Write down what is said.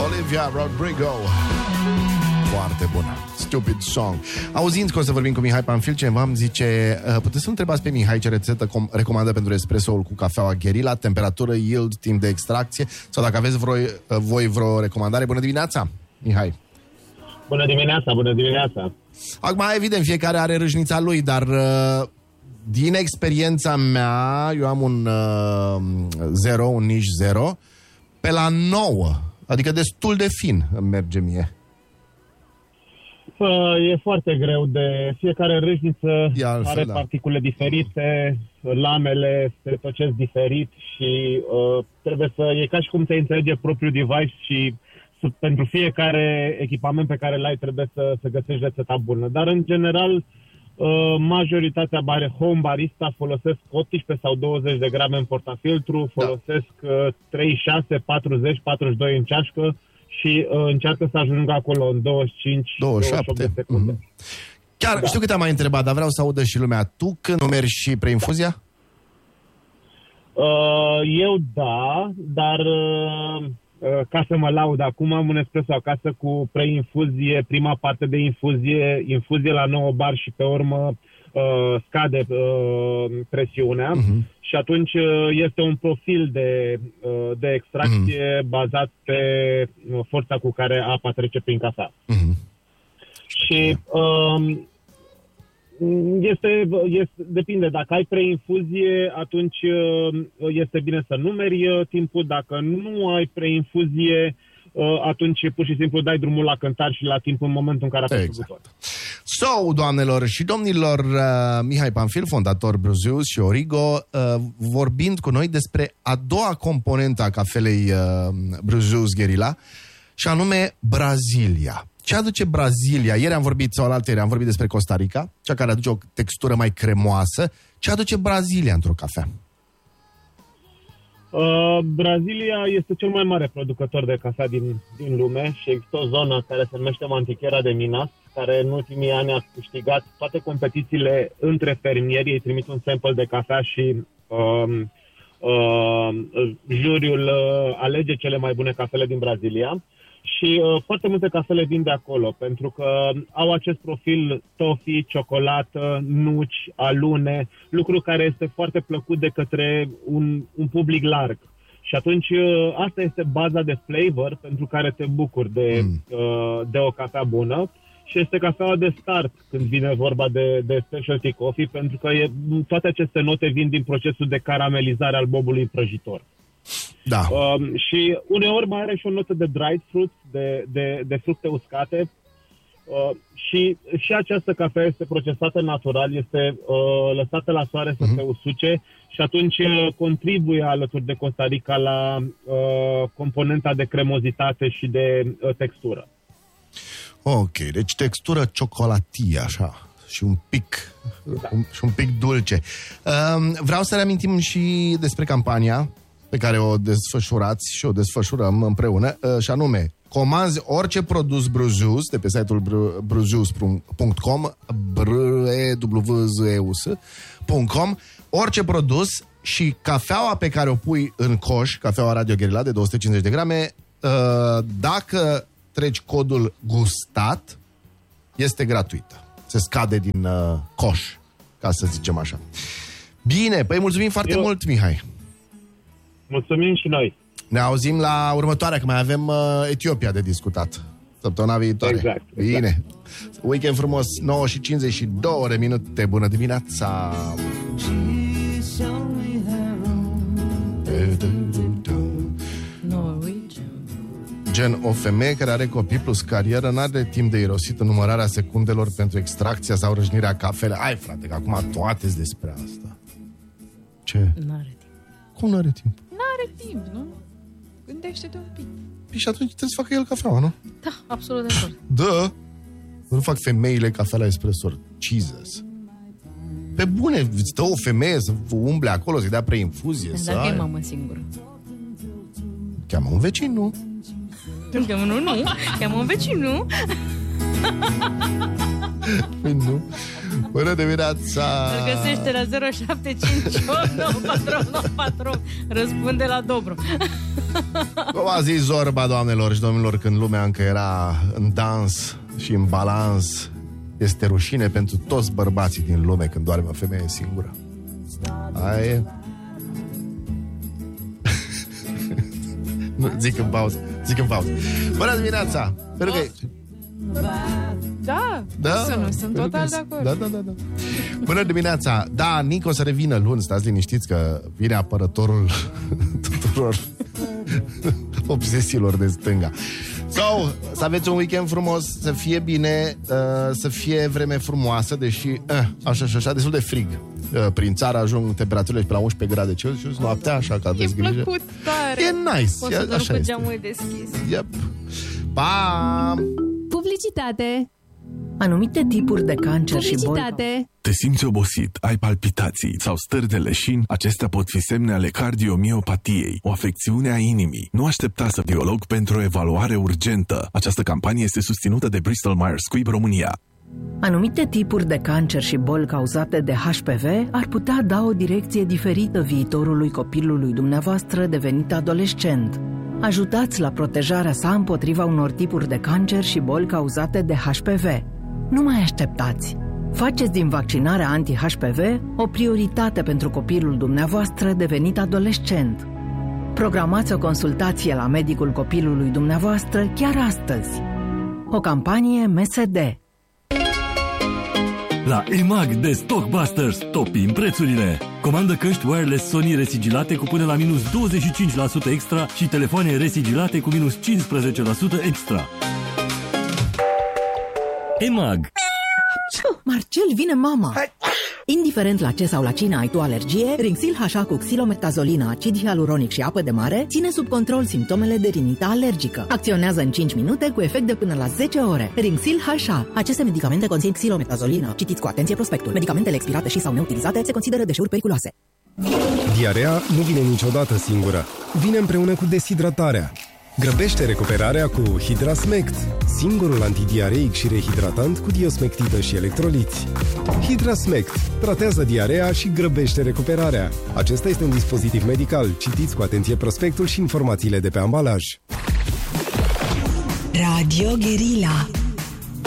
Olivia Rodrigo. Foarte bună. Stupid Song. Auzind că o să vorbim cu Mihai Pamfil, cineva îmi zice: puteți să întrebați pe Mihai ce rețetă recomandă pentru espressoul cu cafeaua Guerilla, temperatură, yield, timp de extracție, sau dacă aveți voi vreo recomandare. Bună dimineața, Mihai. Bună dimineața, bună dimineața. Acum, evident, fiecare are râșnița lui, dar din experiența mea, eu am un 0, un nici 0, pe la 9, adică destul de fin îmi merge mie. E foarte greu de... Fiecare râșniță are particule diferite, lamele se tocesc diferit și trebuie să... E ca și cum se înțelege propriul device și pentru fiecare echipament pe care l-ai trebuie să găsești rețeta bună. Dar în general, majoritatea home barista folosesc 18 sau 20 de grame în portafiltru, folosesc 36, 40, 42 în ceașcă și încearcă să ajungă acolo în 25-28 de secunde. Chiar, știu că te-am mai întrebat, dar vreau să audă și lumea. Tu când numeri și preinfuzia? Eu da, dar ca să mă laud acum, am un espresso acasă cu preinfuzie, prima parte de infuzie la 9 bar și pe urmă scade presiunea și atunci este un profil de extracție bazat pe forța cu care apa trece prin cafea. Și depinde, dacă ai preinfuzie, atunci este bine să numeri timpul, dacă nu ai preinfuzie, atunci pur și simplu dai drumul la cântar și la timp în momentul în care apeși butonul. So, doamnelor și domnilor, Mihai Pamfil, fondator Bruzeus și Origo, vorbind cu noi despre a doua componentă a cafelei Bruzeus Guerilla, și anume Brazilia. Ce aduce Brazilia? Ieri am vorbit, sau alaltăieri am vorbit despre Costa Rica, cea care aduce o textură mai cremoasă. Ce aduce Brazilia într-o cafea? Brazilia este cel mai mare producător de cafea din lume și există o zonă care se numește Mantiqueira de Minas, care în ultimii ani a câștigat toate competițiile între fermieri. Ei trimit un sample de cafea și juriul alege cele mai bune cafele din Brazilia. Și foarte multe cafele vin de acolo, pentru că au acest profil toffee, ciocolată, nuci, alune, lucru care este foarte plăcut de către un public larg. Și atunci asta este baza de flavor pentru care te bucuri de o cafea bună și este cafeaua de start când vine vorba de specialty coffee, pentru că toate aceste note vin din procesul de caramelizare al bobului prăjitor. Da. Și uneori mai are și o notă de dried fruits, de fructe uscate și această cafea este procesată natural, este lăsată la soare să se usuce și atunci contribuie alături de Costa Rica la componenta de cremozitate și de textură. Ok, deci textură ciocolatie, așa, și un pic dulce. Vreau să reamintim și despre campania pe care o desfășurați și o desfășurăm împreună, și anume, comanzi orice produs Bruzeus de pe site-ul bruzeus.com, brewzeus.com, orice produs și cafeaua pe care o pui în coș, cafeaua Radio Guerilla de 250 de grame, dacă treci codul gustat, este gratuită. Se scade din coș, ca să zicem așa. Bine, păi mulțumim foarte mult, Mihai. Mulțumim și noi. Ne auzim la următoarea, că mai avem Etiopia de discutat săptămâna viitoare. Exact. Bine. Weekend frumos, 9:52 de minute. Bună dimineața! Gen, o femeie care are copii plus carieră n-are timp de irosit în numărarea secundelor pentru extracția sau răjnirea cafelei. Hai, frate, că acum toate-s despre asta. Ce? N-are timp. Cum n-are timp? N-are timp, nu? Gândește-te un pic. Păi și atunci trebuie să facă el cafeaua, nu? Da, absolut de acord. Da. Nu fac femeile cafea la espresor. Jesus. Pe bune, îți dă o femeie să umble acolo, să-i dea preinfuzie. Dacă e mamă singură. Cheamă un vecin, nu? Cheamă un vecin, nu? Păi nu. Bună dimineața! Îl găsește la 0758948948. Răspunde la Dobro. Cum a zis Zorba, doamnelor și domnilor, când lumea încă era în dans și în balans, este rușine pentru toți bărbații din lume când doarme o femeie singură. Aia e. Zic în pauză. Bună dimineața! Pentru că... Da, să nu, sunt total de acord. Da. Bună dimineața! Da, Nico o să revină luni, stați liniștiți că vine apărătorul tuturor obsesiilor de stânga. Să aveți un weekend frumos, să fie bine, să fie vreme frumoasă, deși așa, destul de frig. Prin țară ajung temperaturile pe la 11 grade Celsius noaptea, așa că aveți grijă. E plăcut tare. E nice. Poți să dormi cu geamul deschis. Yep. Pa! Publicitate. Anumite tipuri de cancer și boli. Te simți obosit, ai palpitații sau stări de leșin? Acestea pot fi semne ale cardiomiopatiei, o afecțiune a inimii. Nu aștepta să biolog pentru o evaluare urgentă. Această campanie este susținută de Bristol Myers Squibb România. Anumite tipuri de cancer și boli cauzate de HPV ar putea da o direcție diferită viitorului copilului dumneavoastră devenit adolescent. Ajutați la protejarea sa împotriva unor tipuri de cancer și boli cauzate de HPV. Nu mai așteptați! Faceți din vaccinarea anti-HPV o prioritate pentru copilul dumneavoastră devenit adolescent. Programați o consultație la medicul copilului dumneavoastră chiar astăzi. O campanie MSD. La EMAG de Stockbusters topim prețurile. Comandă căști wireless Sony resigilate cu până la minus 25% extra și telefoane resigilate cu minus 15% extra. EMAG. Marcel, vine mama! Indiferent la ce sau la cine ai tu alergie, Rinxil HA cu xilometazolină, acid hialuronic și apă de mare ține sub control simptomele de rinită alergică. Acționează în 5 minute cu efect de până la 10 ore. Rinxil HA. Aceste medicamente conțin xilometazolină. Citiți cu atenție prospectul. Medicamentele expirate și sau neutilizate se consideră deșeuri periculoase. Diarea nu vine niciodată singură. Vine împreună cu deshidratarea. Grăbește recuperarea cu Hidrasmect, singurul antidiareic și rehidratant cu diosmectită și electroliți. Hidrasmect tratează diarea și grăbește recuperarea. Acesta este un dispozitiv medical. Citiți cu atenție prospectul și informațiile de pe ambalaj. Radio Guerilla.